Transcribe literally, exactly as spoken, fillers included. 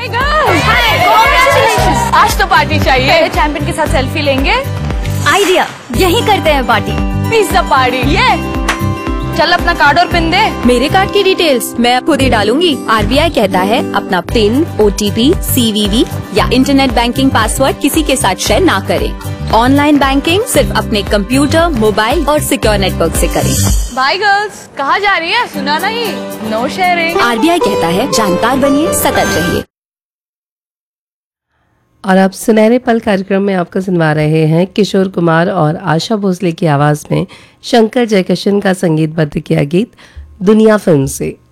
आज तो पार्टी चाहिए। चैंपियन के साथ सेल्फी लेंगे। आइडिया, यही करते हैं पार्टी। Pizza party. ये चल अपना कार्ड और पिन दे। मेरे कार्ड की डिटेल्स मैं खुद ही डालूंगी। आरबीआई कहता है अपना पिन, ओटीपी, सीवीवी या इंटरनेट बैंकिंग पासवर्ड किसी के साथ शेयर ना करें। ऑनलाइन बैंकिंग सिर्फ अपने कंप्यूटर, मोबाइल और सिक्योर नेटवर्क से करें। बाय गर्ल्स, कहाँ जा रही है? सुना नहीं, नो शेयरिंग। आरबीआई कहता है जानकार बनिए, सतर्क रहिए। और अब सुनहरे पल कार्यक्रम में आपको सुनवा रहे हैं किशोर कुमार और आशा भोसले की आवाज़ में शंकर जयकिशन का संगीतबद्ध किया गीत दुनिया फिल्म से।